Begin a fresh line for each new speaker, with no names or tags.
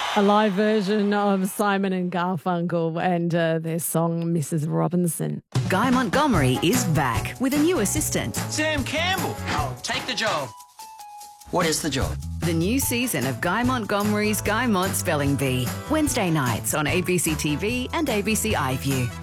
A live version of Simon and Garfunkel and their song Mrs. Robinson.
Guy Montgomery is back with a new assistant.
Sam Campbell. I'll take the job. What is the job?
The new season of Guy Montgomery's Guy Mont Spelling Bee. Wednesday nights on ABC TV and ABC iView.